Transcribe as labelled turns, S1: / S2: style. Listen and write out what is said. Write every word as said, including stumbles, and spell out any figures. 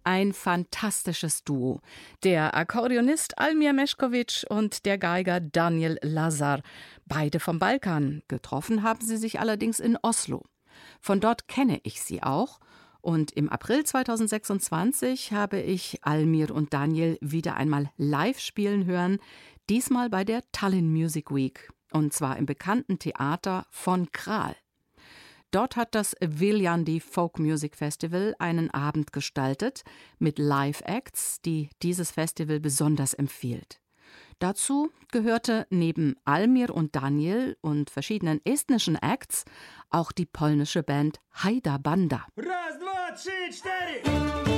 S1: Ein fantastisches Duo. Der Akkordeonist Almir Mešković und der Geiger Daniel Lazar. Beide vom Balkan. Getroffen haben sie sich allerdings in Oslo. Von dort kenne ich sie auch. Und im April zweitausendsechsundzwanzig habe ich Almir und Daniel wieder einmal live spielen hören. Diesmal bei der Tallinn Music Week. Und zwar im bekannten Theater von Kral. Dort hat das Viljandi Folk Music Festival einen Abend gestaltet mit Live-Acts, die dieses Festival besonders empfiehlt. Dazu gehörte neben Almir und Daniel und verschiedenen estnischen Acts auch die polnische Band Haida Banda. Raz, dva, trzy, cztery.